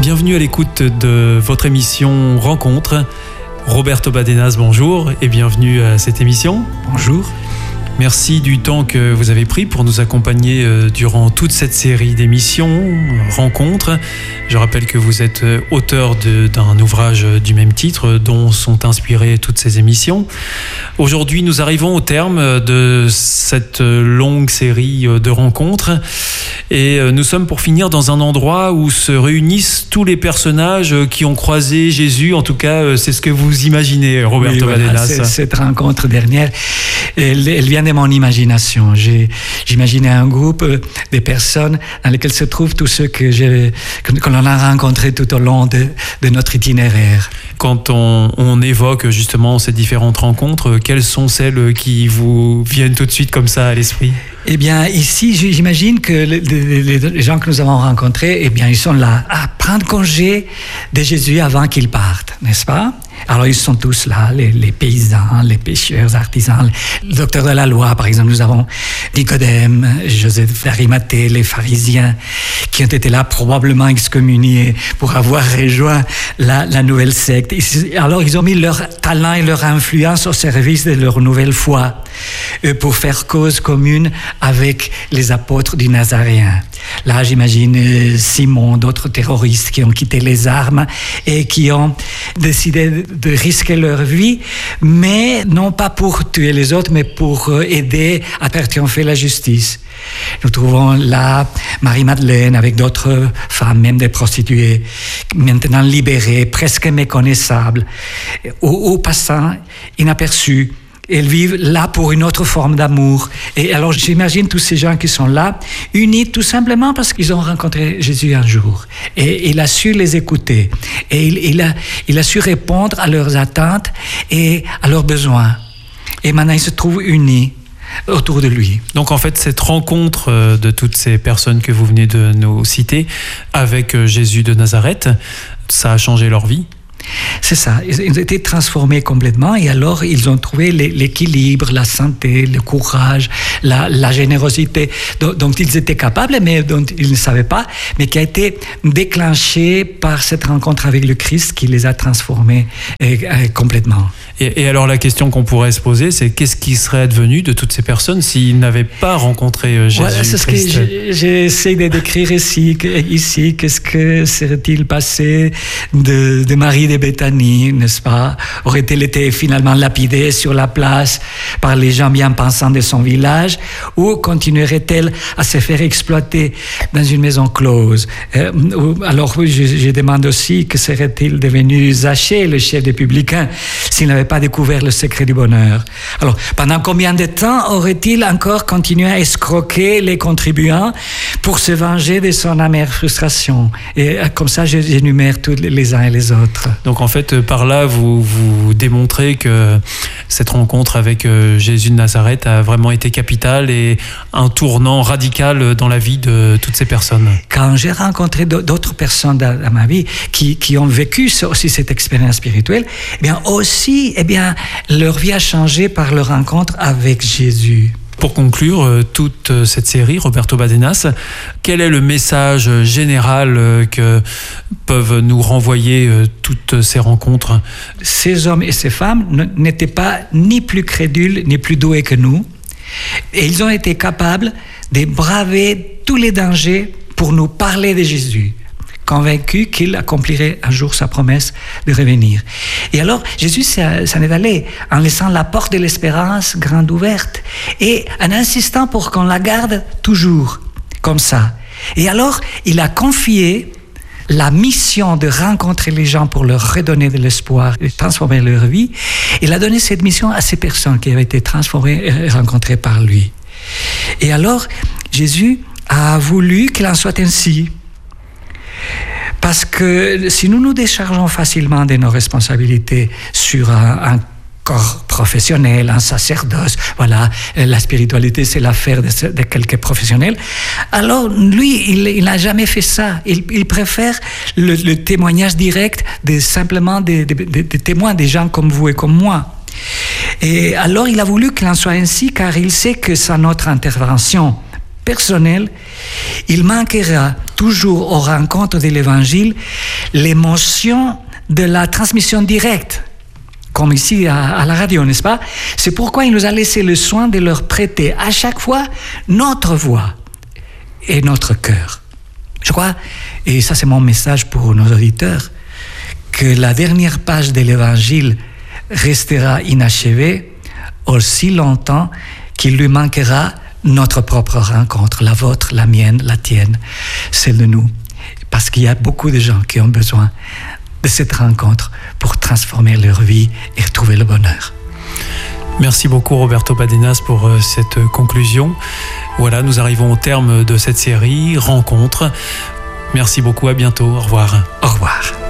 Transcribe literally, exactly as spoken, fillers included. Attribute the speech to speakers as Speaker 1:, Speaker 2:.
Speaker 1: Bienvenue à l'écoute de votre émission Rencontre. Roberto Badenas, bonjour et bienvenue à cette émission.
Speaker 2: Bonjour.
Speaker 1: Merci du temps que vous avez pris pour nous accompagner durant toute cette série d'émissions, Rencontres. Je rappelle que vous êtes auteur de, d'un ouvrage du même titre dont sont inspirées toutes ces émissions. Aujourd'hui, nous arrivons au terme de cette longue série de rencontres et nous sommes pour finir dans un endroit où se réunissent tous les personnages qui ont croisé Jésus. En tout cas, c'est ce que vous imaginez, Roberto
Speaker 2: oui,
Speaker 1: Badenas.
Speaker 2: Voilà, cette rencontre dernière, elle, elle vient de mon imagination. J'ai, j'imaginais un groupe de personnes dans lesquelles se trouvent tous ceux que, j'ai, que, que l'on a rencontrés tout au long de, de notre itinéraire.
Speaker 1: Quand on, on évoque justement ces différentes rencontres, quelles sont celles qui vous viennent tout de suite comme ça à l'esprit ?
Speaker 2: Eh bien, ici, j'imagine que les, les, les gens que nous avons rencontrés, eh bien, ils sont là à prendre congé de Jésus avant qu'il parte, n'est-ce pas ? Alors, ils sont tous là, les, les paysans, les pêcheurs, artisans, le docteur de la loi, par exemple. Nous avons Nicodème, Joseph d'Arimathée, les pharisiens, qui ont été là probablement excommuniés pour avoir rejoint la, la nouvelle secte. Alors, ils ont mis leur talent et leur influence au service de leur nouvelle foi pour faire cause commune avec les apôtres du Nazaréen. Là, j'imagine Simon, d'autres terroristes qui ont quitté les armes et qui ont décidé de risquer leur vie, mais non pas pour tuer les autres, mais pour aider à faire triompher la justice. Nous trouvons là Marie-Madeleine avec d'autres femmes, même des prostituées, maintenant libérées, presque méconnaissables, ou, ou passant inaperçues. Elles vivent là pour une autre forme d'amour. Et alors j'imagine tous ces gens qui sont là, unis tout simplement parce qu'ils ont rencontré Jésus un jour. Et il a su les écouter. Et il, il, a, il a su répondre à leurs attentes et à leurs besoins. Et maintenant ils se trouvent unis autour de lui.
Speaker 1: Donc en fait, cette rencontre de toutes ces personnes que vous venez de nous citer avec Jésus de Nazareth, ça a changé leur vie ?
Speaker 2: C'est ça, ils ont été transformés complètement et alors ils ont trouvé l'équilibre, la santé, le courage, la, la générosité dont, dont ils étaient capables mais dont ils ne savaient pas, mais qui a été déclenché par cette rencontre avec le Christ qui les a transformés et, et, complètement.
Speaker 1: Et, et alors la question qu'on pourrait se poser, c'est qu'est-ce qui serait advenu de toutes ces personnes s'ils n'avaient pas rencontré Jésus
Speaker 2: voilà, c'est
Speaker 1: Christ?
Speaker 2: Ce que j'essaie de décrire ici, ici. Qu'est-ce que serait-il passé de, de Marie de Béthanie, n'est-ce pas? Aurait-elle été finalement lapidée sur la place par les gens bien pensants de son village ou continuerait-elle à se faire exploiter dans une maison close? euh, Alors je, je demande aussi que serait-il devenu Zachée, le chef des publicains, s'il n'avait pas découvert le secret du bonheur? Alors pendant combien de temps aurait-il encore continué à escroquer les contribuants pour se venger de son amère frustration? Et comme ça j'énumère tous les uns et les autres.
Speaker 1: Donc en fait, par là, vous, vous démontrez que cette rencontre avec Jésus de Nazareth a vraiment été capitale et un tournant radical dans la vie de toutes ces personnes.
Speaker 2: Quand j'ai rencontré d'autres personnes dans, dans ma vie qui, qui ont vécu aussi cette expérience spirituelle, eh bien aussi, eh bien, leur vie a changé par leur rencontre avec Jésus.
Speaker 1: Pour conclure toute cette série, Roberto Badenas, quel est le message général que peuvent nous renvoyer toutes ces rencontres ?
Speaker 2: Ces hommes et ces femmes n'étaient pas ni plus crédules ni plus doués que nous, et ils ont été capables de braver tous les dangers pour nous parler de Jésus, convaincu qu'il accomplirait un jour sa promesse de revenir. Et alors, Jésus s'en est allé en laissant la porte de l'espérance grande ouverte et en insistant pour qu'on la garde toujours, comme ça. Et alors, il a confié la mission de rencontrer les gens pour leur redonner de l'espoir et transformer leur vie. Il a donné cette mission à ces personnes qui avaient été transformées et rencontrées par lui. Et alors, Jésus a voulu qu'il en soit ainsi. Parce que si nous nous déchargeons facilement de nos responsabilités sur un, un corps professionnel, un sacerdoce, voilà, la spiritualité c'est l'affaire de, de quelques professionnels, alors lui, il, il n'a jamais fait ça. Il, il préfère le, le témoignage direct de simplement des de, de, de témoins, des gens comme vous et comme moi. Et alors il a voulu qu'il en soit ainsi car il sait que sans notre intervention personnelle, il manquera toujours aux rencontres de l'Évangile l'émotion de la transmission directe, comme ici à, à la radio, n'est-ce pas? C'est pourquoi il nous a laissé le soin de leur prêter à chaque fois notre voix et notre cœur. Je crois, et ça c'est mon message pour nos auditeurs, que la dernière page de l'Évangile restera inachevée aussi longtemps qu'il lui manquera notre propre rencontre, la vôtre, la mienne, la tienne, celle de nous. Parce qu'il y a beaucoup de gens qui ont besoin de cette rencontre pour transformer leur vie et retrouver le bonheur.
Speaker 1: Merci beaucoup Roberto Badenas pour euh, cette conclusion. Voilà, nous arrivons au terme de cette série Rencontres. Merci beaucoup, à bientôt, au revoir.
Speaker 2: Au revoir.